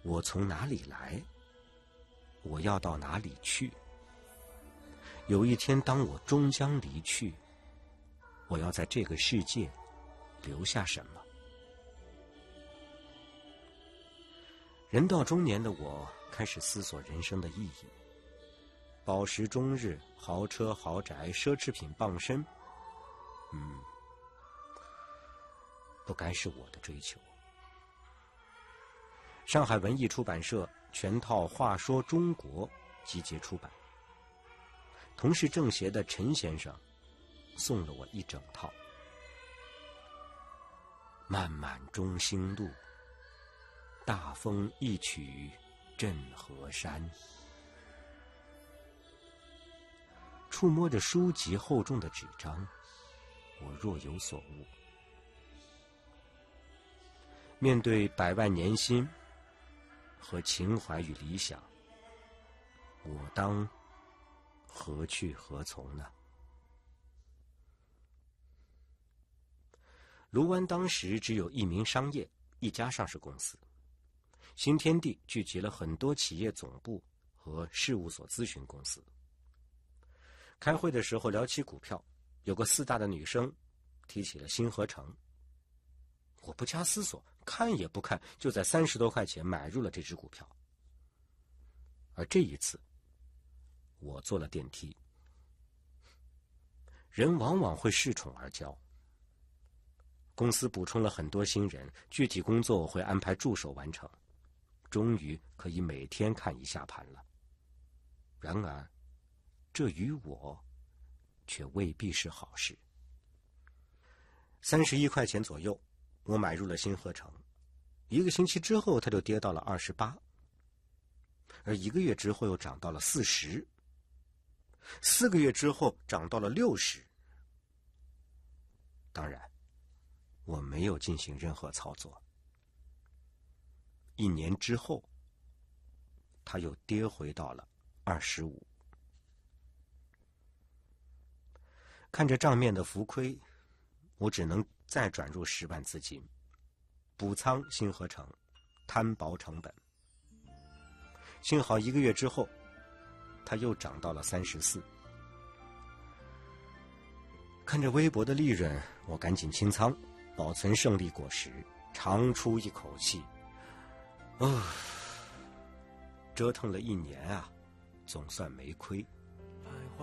我从哪里来？我要到哪里去？有一天，当我终将离去，我要在这个世界留下什么？人到中年的我开始思索人生的意义。饱食终日，豪车豪宅，奢侈品傍身，不该是我的追求。上海文艺出版社全套《话说中国》集结出版，同是政协的陈先生送了我一整套。漫漫中兴路，大风一曲震河山。触摸着书籍厚重的纸张，我若有所悟。面对百万年薪和情怀与理想，我当何去何从呢？卢湾当时只有一名商业，一家上市公司。新天地聚集了很多企业总部和事务所咨询公司。开会的时候聊起股票，有个4大的女生提起了新合成。我不加思索，看也不看，就在30多块钱买入了这只股票。而这一次，我坐了电梯。人往往会恃宠而骄。公司补充了很多新人，具体工作我会安排助手完成，终于可以每天看一下盘了。然而，这于我却未必是好事。31块钱左右，我买入了新合成，1个星期之后它就跌到了28，而1个月之后又涨到了40，4个月之后涨到了60。当然，我没有进行任何操作。1年之后，它又跌回到了25。看着账面的浮亏，我只能再转入10万资金，补仓新合成，摊薄成本。幸好1个月之后，它又涨到了34。看着微薄的利润，我赶紧清仓，保存胜利果实，长出一口气。折腾了1年啊，总算没亏。